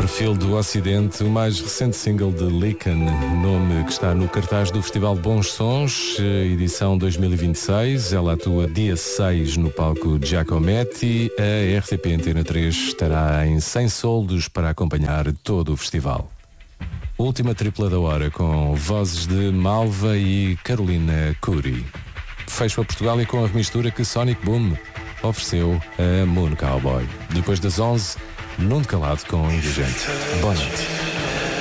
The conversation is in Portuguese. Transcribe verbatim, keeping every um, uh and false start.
Perfil do Ocidente, o mais recente single de Lycan, nome que está no cartaz do Festival Bons Sons, edição dois mil e vinte e seis. Ela atua dia seis no palco Giacometti. A R T P Antena três estará em cem soldos para acompanhar todo o festival. Última tripla da hora com vozes de Malva e Carolina Curi. Fecho a Portugal e com a remistura que Sonic Boom ofereceu a Moon Cowboy. Depois das onze, Nuno Calado com Indigente. Boa noite.